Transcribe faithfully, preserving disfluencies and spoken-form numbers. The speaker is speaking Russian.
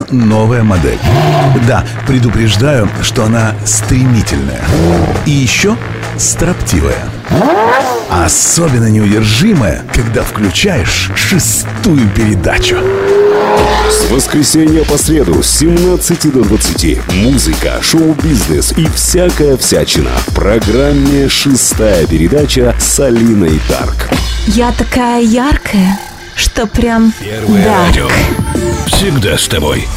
новая модель. Да, предупреждаю, что она стремительная. И еще строптивая. Особенно неудержимая, когда включаешь шестую передачу. С воскресенья по среду с семнадцати до двадцати музыка, шоу-бизнес и всякая всячина в программе «Шестая передача» с Алиной Дарк. Я такая яркая, что прям Первое дарк. радио. Всегда с тобой.